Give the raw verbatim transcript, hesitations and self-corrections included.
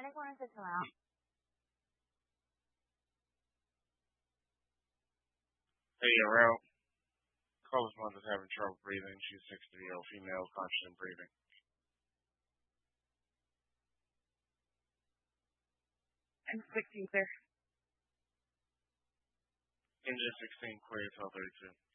think one six around. Hey, Arel. Carla's mother's having trouble breathing. She's sixty-year-old female, conscious and breathing. I'm sixty, sir. Engine sixteen, clear, twelve thirty-two.